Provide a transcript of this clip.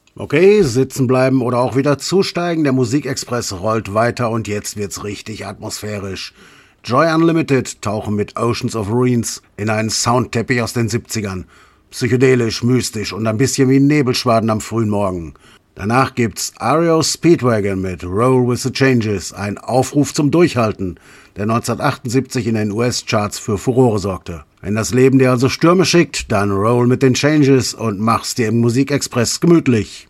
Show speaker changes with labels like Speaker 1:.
Speaker 1: Okay, sitzen bleiben oder auch wieder zusteigen. Der Musikexpress rollt weiter und jetzt wird's richtig atmosphärisch. Joy Unlimited tauchen mit Oceans of Ruins in einen Soundteppich aus den 70ern. Psychedelisch, mystisch und ein bisschen wie Nebelschwaden am frühen Morgen. Danach gibt's REO Speedwagon mit Roll with the Changes, ein Aufruf zum Durchhalten, der 1978 in den US-Charts für Furore sorgte. Wenn das Leben dir also Stürme schickt, dann roll mit den Changes und mach's dir im Musikexpress gemütlich.